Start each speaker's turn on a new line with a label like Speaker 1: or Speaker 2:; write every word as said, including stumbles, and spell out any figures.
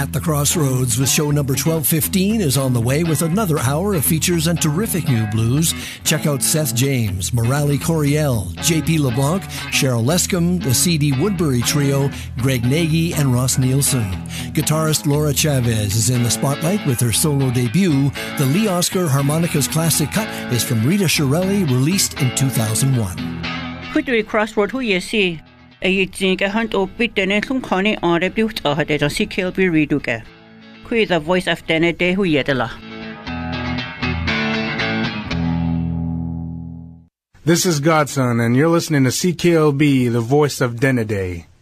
Speaker 1: At the Crossroads with show number twelve fifteen is on the way with another hour of features and terrific new blues. Check out Seth James, Morale Coriel, J P LeBlanc, Cheryl Lescombe, the C D Woodbury Trio, Greg Nagy, and Ross Nielsen. Guitarist Laura Chavez is in the spotlight with her solo debut. The Lee Oscar Harmonicas Classic Cut is from Rita Shirelli, released in two thousand one.
Speaker 2: Hudri Crossroad hu yesi ay jinga hunt op bitene sum khone on rebut ahade jo C K L B reduke. Who is the voice of Denede hu yedela.
Speaker 3: This is Godson, and you're listening to C K L B, the voice of Denede.